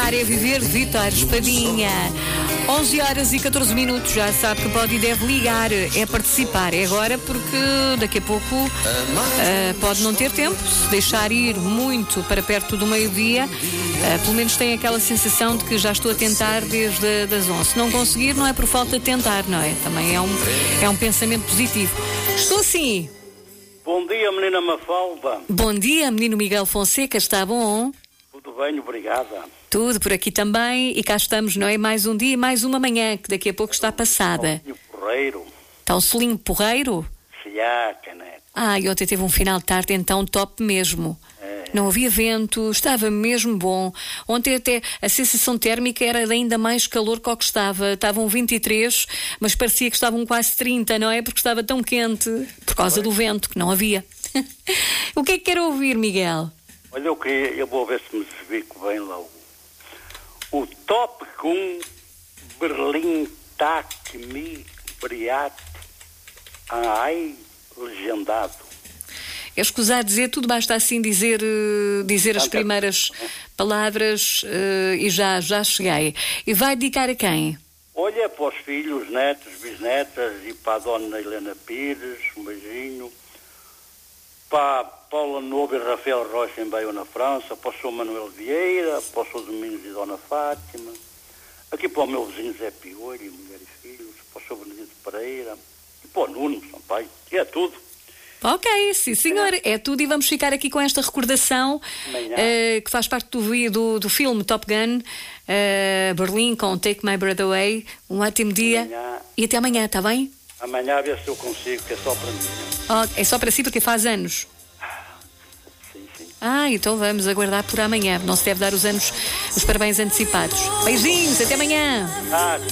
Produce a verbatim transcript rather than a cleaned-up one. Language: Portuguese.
Amar é viver, Vítor Espadinha. onze horas e catorze minutos, já sabe que pode e deve ligar, é participar. É agora porque daqui a pouco uh, pode não ter tempo, se deixar ir muito para perto do meio-dia, uh, pelo menos tem aquela sensação de que já estou a tentar desde as onze. Se não conseguir, não é por falta de tentar, não é? Também é um, é um pensamento positivo. Estou sim. Bom dia, menina Mafalda. Bom dia, menino Miguel Fonseca, está bom? Tudo bem, obrigada. Tudo por aqui também, e cá estamos, não é? Mais um dia e mais uma manhã, que daqui a pouco está passada. E o porreiro. Está um solinho porreiro? Fiaca, né? Ah, e ontem teve um final de tarde então top mesmo. É. Não havia vento, estava mesmo bom. Ontem até a sensação térmica era de ainda mais calor que o que estava. Estavam vinte e três, mas parecia que estavam quase trinta, não é? Porque estava tão quente, por causa do vento, que não havia. O que é que quer ouvir, Miguel? Olha, eu queria, eu vou ver se me fico bem lá. O, o Top Gun Berlim Tac Mi Briat Ai legendado. É escusado dizer, tudo basta assim dizer, uh, dizer as primeiras palavras uh, e já, já cheguei. E vai dedicar a quem? Olha, para os filhos, netos, bisnetas e para a dona Helena Pires, um beijinho. Para a Paula Novo e Rafael Rocha em Baião, na França. Para o Sr. Manuel Vieira, para o Sr. Domingos e Dona Fátima. Aqui para o meu vizinho Zé Piolho e mulher e filhos. Para o Sr. Benedito Pereira. E para o Nuno, Sampaio. E é tudo. Ok, sim senhor, é tudo, e vamos ficar aqui com esta recordação uh, que faz parte do, do, do filme Top Gun, uh, Berlim, com Take My Breath Away. Um ótimo dia Amanhã. E até amanhã, está bem? Amanhã a ver se eu consigo, que é só para mim. Oh, é só para si porque faz anos. Sim, sim. Ah, então vamos aguardar por amanhã. Não se deve dar os anos, os parabéns antecipados. Beijinhos, até amanhã. Ah,